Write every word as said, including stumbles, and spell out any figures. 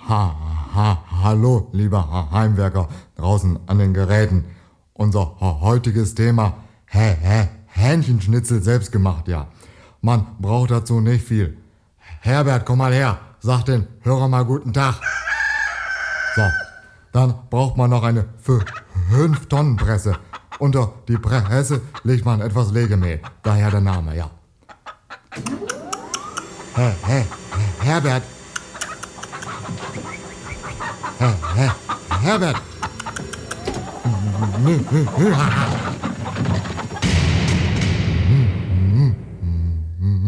Ha, ha, hallo, lieber Heimwerker draußen an den Geräten. Unser heutiges Thema, hä, hä, Hähnchenschnitzel selbst gemacht, ja. Man braucht dazu nicht viel. Herbert, komm mal her, sag den Hörer mal guten Tag. So, dann braucht man noch eine fünf Tonnen Presse. Unter die Presse legt man etwas Legemehl, daher der Name, ja. Hä, hä, Herbert. Hä, hä, Herbert.